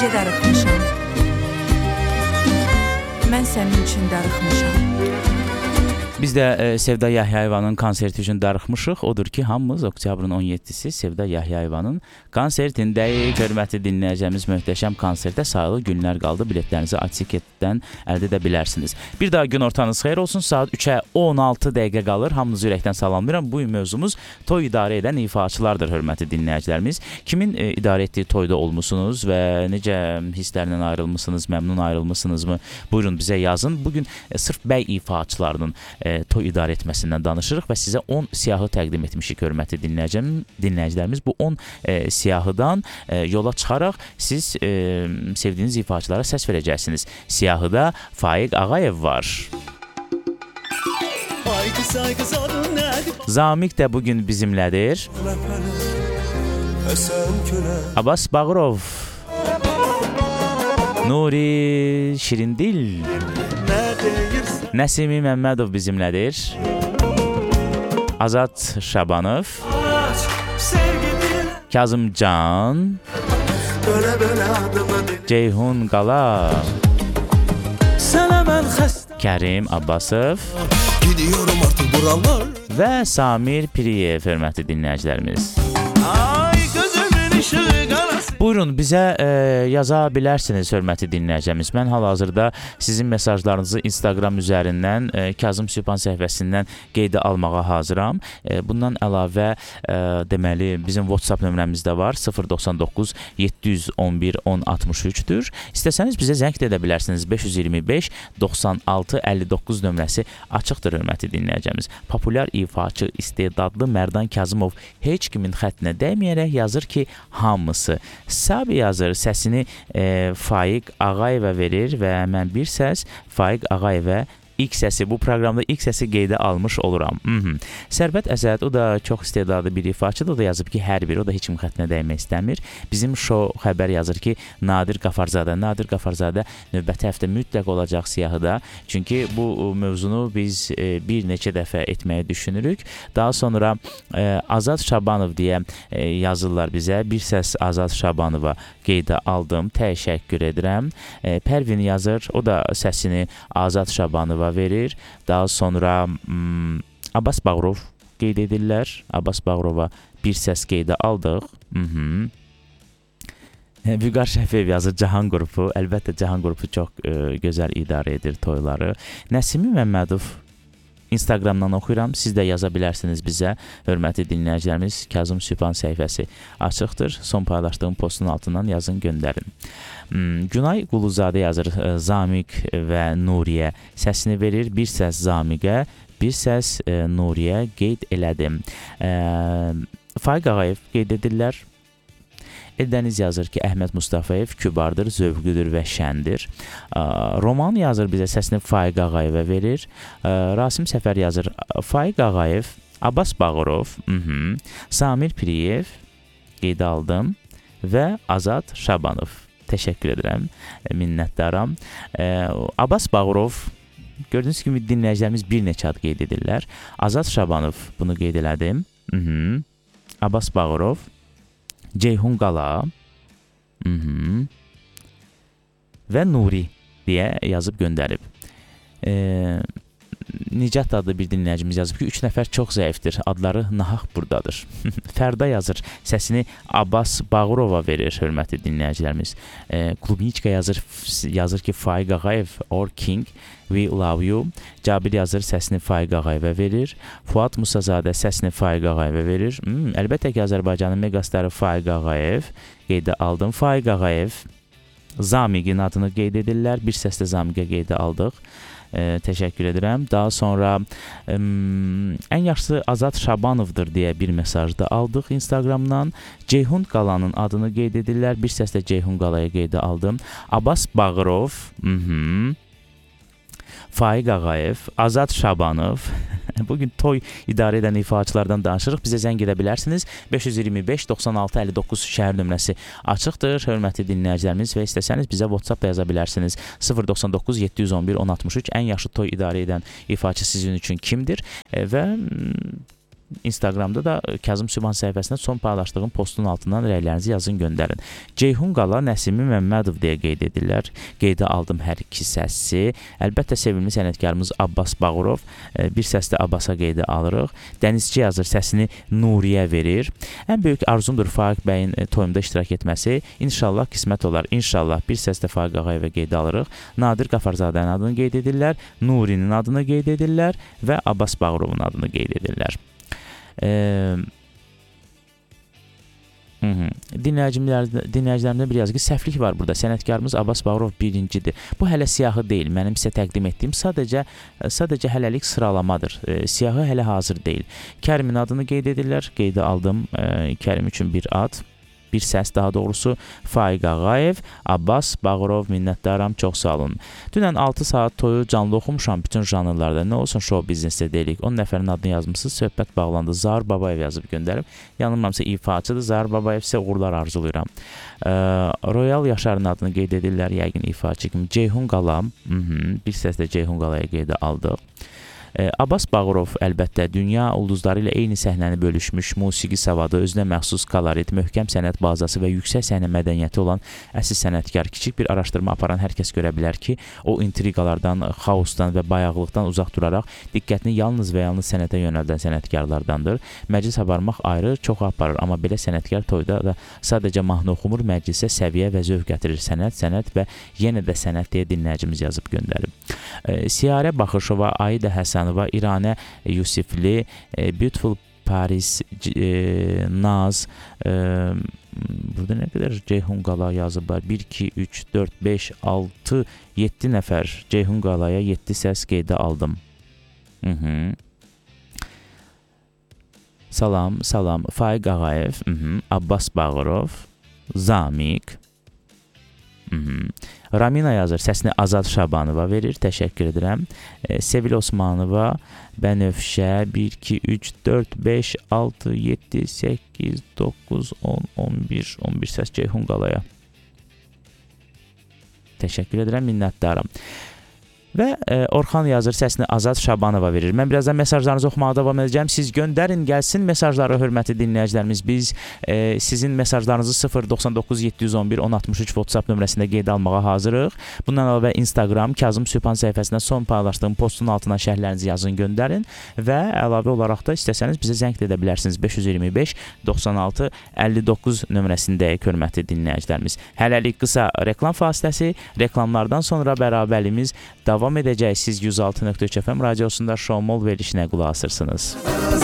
necə darıxmışam. Mən sənin üçün darıxmışam. Biz də Sevda Yahyayevanın konserti üçün darıxmışıq. Odur ki, hamımız oktyabrın 17-si Sevda Yahyayevanın konsertindəyik. Hörmətli dinləyəcəyimiz möhtəşəm konsertə sayılı günlər qaldı. Biletlərinizi Atiketdən əldə edə bilərsiniz. Bir daha gün ortanız xeyir olsun. Saat 3-ə 16 dəqiqə qalır. Hamınızı ürəkdən salamlayıram. Bu mövzumuz toy idarə edən ifaçılardır, hörmətli dinləyicilərimiz. Kimin idarə etdiyi toyda olmusunuz və necə hisslərlə ayrılmısınız, məmnun ayrılmısınızmı? Buyurun bizə yazın. Bugün sırf bəy ifaçılarının toy idarə etməsindən danışırıq və sizə 10 siyahı təqdim etmişik, hörmətli dinləyicilərimiz. Bu 10 siyahıdan yola çıxaraq siz sevdiyiniz ifaçılara səs verəcəksiniz. Siyahıda Faiq Ağayev var. Zamik də bugün bizimlədir. Abbas Bağırov, Nuri Şirindil, Nəsimi Məmmədov bizimlədir. Azad Şabanov, Kazımcan, Ceyhun Qala, Kərim Abbasov və Samir Piriyev, hörmətli dinləyicilərimiz. Buyurun, bizə yaza bilərsiniz, hörmətli dinləyəcəyimiz. Mən hal-hazırda sizin mesajlarınızı Instagram üzərindən, Kazım Sübhan səhifəsindən qeydə almağa hazıram. Bundan əlavə, deməli, bizim WhatsApp nömrəmiz də var, 099 711 1063-dür. İstəsəniz bizə zəng edə bilərsiniz, 525 96 59 nömrəsi açıqdır, hörmətli dinləyəcəyimiz. Populyar ifaçı, istedadlı Mərdan Kazımov heç kimin xəttinə dəyməyərək yazır ki, hamısı. Sabi yazır, səsini Faiq Ağayevə verir və mən bir səs Faiq Ağayevə ilk səsi, bu proqramda ilk səsi qeydə almış oluram. Sərvət Əsəd, o da çox istedadlı bir ifaçıdır. O da yazıb ki, hər biri, o da heç kim xəttinə dəymək istəmir. Bizim şou xəbər yazır ki, Nadir Qafarzadə növbəti həftə mütləq olacaq siyahıda. Çünki bu mövzunu biz bir neçə dəfə etməyi düşünürük. Daha sonra Azad Şabanov deyə yazırlar bizə. Bir səs Azad Şabanova qeydə aldım. Təşəkkür edirəm. Pərvin yazır, o da səsini Azad Şabanova verir. Daha sonra Abbas Bağırov qeyd edirlər. Abbas Bağırova bir səs qeydə aldıq. Vüqar Şəfiyev yazır, Cahan qrupu. Əlbəttə, Cahan qrupu çox gözəl idarə edir toyları. Nəsimi Məmmədov, Instagramdan oxuyuram. Siz də yaza bilərsiniz bizə. Hörmətli dinləyicilərimiz, Kazım Sübhan səhifəsi açıqdır. Son paylaşdığım postun altından yazın, göndərin. Günay Quluzadə yazır, Zamik və Nuriyə səsini verir. Bir səs Zamiqə, bir səs Nuriyə qeyd elədim. Faiq Ağayev qeyd edirlər. Eldəniz yazır ki, Əhməd Mustafayev kübardır, zövqlüdür və şəndir. Roman yazır bizə, səsini Faiq Ağayevə verir. Rasim Səfər yazır, Faiq Ağayev, Abbas Bağırov, Samir Piriyev qeyd aldım və Azad Şabanov. Təşəkkür edirəm, minnətdaram. Abbas Bağırov, gördüyünüz kimi dinləyicilərimiz bir neçə ad qeyd edirlər. Azad Şabanov, bunu qeyd elədim. Abbas Bağırov, Ceyhun Qala və Nuri deyə yazıb göndərib. Nicat adlı bir dinləyicimiz yazıb ki, 3 nəfər çox zəifdir, adları nahaq buradadır. Fərda yazır, səsini Abbas Bağırova verir, hörmətli dinləyicilərimiz. Klubniçka yazır ki, Faiq Ağayev or King, we love you. Cabir yazır, səsini Faiq Ağayevə verir. Fuad Musazadə səsini Faiq Ağayevə verir. Əlbəttə ki, Azərbaycanın megastarı Faiq Ağayev qeydə aldım. Faiq Ağayev, Zamiqin adını qeyd edirlər. Bir səslə Zamiqə qeydə aldıq. Təşəkkür edirəm. Daha sonra ən yaxşısı Azad Şabanovdur deyə bir mesaj da aldıq Instagramdan. Ceyhun Qalanın adını qeyd edirlər. Bir səslə Ceyhun Qalaya qeydə aldım. Abbas Bağırov, Faiq Ağayev, Azad Şabanov. Bugün toy idarə edən ifaçılardan danışırıq. Bizə zəng edə bilərsiniz. 525 96 59 şəhər nömrəsi açıqdır. Hörmətli dinləyicilərimiz və istəsəniz bizə WhatsApp da yaza bilərsiniz. 099 711 1063. Ən yaxşı toy idarə edən ifaçı sizin üçün kimdir? Və Instagramda da Kazım Sübhan səhifəsində son paylaşdığım postun altından rəylərinizi yazın, göndərin. Ceyhun Qala Nəsimi Məmmədov deyə qeyd edirlər. Qeydə aldım hər iki səsi. Əlbəttə sevimli sənətkarımız Abbas Bağırov. Bir səsdə Abbasa qeydə alırıq. Dənizçi yazır, səsini Nuriyə verir. Ən böyük arzumdur Faiq bəyin toyumda iştirak etməsi. İnşallah qismət olar. İnşallah bir səsdə Faiq Ağayevə qeydə alırıq. Nadir Qafarzadənin adını qeyd edirlər. Nurinin adını qeyd edirlər və Abbas Bağırovun adını qeyd edirlər. Dinləyicilərimdən bir yazı ki, səhvlik var burada. Sənətkarımız Abbas Bağırov birincidir. Bu hələ siyahı deyil. Mənim sizə təqdim etdiyim sadəcə hələlik sıralamadır. Siyahı hələ hazır deyil. Kərimin adını qeyd edirlər. Qeydə aldım. Kərim üçün bir ad. Bir səs daha doğrusu Faiq Ağayev, Abbas Bağırov, minnətdaram, çox sağ olun. Dünən 6 saat toyu canlı oxumuşam bütün janrlarda. Nə olsun show biznesdə deyilik. 10 nəfərin adını yazmışsınız, söhbət bağlandı. Zahir Babayev yazıb göndərib. Yanılmamsa ifaçıdır. Zahir Babayev sizə uğurlar arzulayıram. Royal Yaşarın adını qeyd edirlər, yəqin ifaçı kimi. Ceyhun Qala, bir səslə Ceyhun Qalaya qeydə aldıq. Abbas Bağırov əlbəttə dünya ulduzları ilə eyni səhnəni bölüşmüş, musiqi savadı, özünə məxsus kolorit, möhkəm sənət bazası və yüksək səhnə mədəniyyəti olan əsl sənətkar. Kiçik bir araşdırma aparan hər kəs görə bilər ki, o intriqalardan, xaosdan və bayağılıqdan uzaq duraraq diqqətini yalnız və yalnız sənətə yönəldən sənətkarlardandır. Məclis aparmaq ayrı, çox aparır, amma belə sənətkar toyda da sadəcə mahnı oxumur, məclisə səviyyə və zövq gətirir. Sənət və yenə də sənət deyə dinləyicimiz yazıb göndərib. Siyarə Baxışova, Aida Həsənova, İranə Yusifli, Beautiful Paris, Naz, burada nə qədər Ceyhun Qala yazıblar? 1, 2, 3, 4, 5, 6, 7 nəfər Ceyhun Qalaya 7 səs qeydə aldım. Salam, Faiq Ağayev, Abbas Bağırov, Zamiq, Ramina yazır, səsini Azad Şabanova verir, təşəkkür edirəm. Sevil Osmanova, Bənövşə, 1, 2, 3, 4, 5, 6, 7, 8, 9, 10, 11, 11 səs Ceyhun Qalaya. Təşəkkür edirəm, minnətdaram. Və Orxan yazır, səsini Azad Şabanova verir. Mən birazdan mesajlarınızı oxumağa davam edəcəm. Siz göndərin, gəlsin mesajları, hörmətli dinləyicilərimiz. Biz sizin mesajlarınızı 099 711 1063 WhatsApp nömrəsində qeydə almağa hazırıq. Bundan əlavə Instagram, Kazım Sübhan səhifəsində son paylaşdığım postun altına şərhlərinizi yazın, göndərin və əlavə olaraq da istəsəniz bizə zəng edə bilərsiniz. 525 96 59 nömrəsindəyik, hörmətli dinləyicilərimiz. Hələlik qısa reklam fasiləsi, reklamlardan sonra bərabərliyimiz davam edəcək. Siz 106.3 FM radiosunda Şoumol verilişinə qulaq asırsınız.